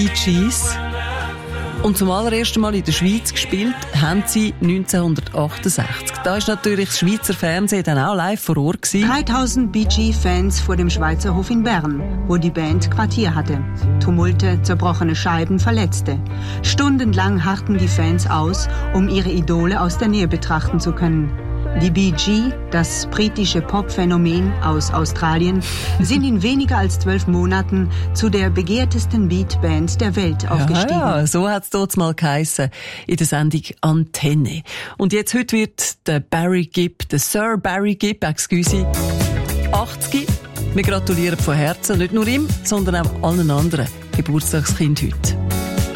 Bee Gees. Und zum allerersten Mal in der Schweiz gespielt haben sie 1968. Da ist natürlich das Schweizer Fernsehen dann auch live vor Ort gewesen. 3000 Bee Gees-Fans vor dem Schweizer Hof in Bern, wo die Band Quartier hatte. Tumulte, zerbrochene Scheiben, Verletzte. Stundenlang harrten die Fans aus, um ihre Idole aus der Nähe betrachten zu können. Die Bee Gees, das britische Popphänomen aus Australien, sind in weniger als 12 Monaten zu der begehrtesten Beatband der Welt aufgestiegen. Ja, so hat es dort mal geheissen in der Sendung Antenne. Und jetzt heute wird der Sir Barry Gibb, 80. Wir gratulieren von Herzen, nicht nur ihm, sondern auch allen anderen Geburtstagskind heute.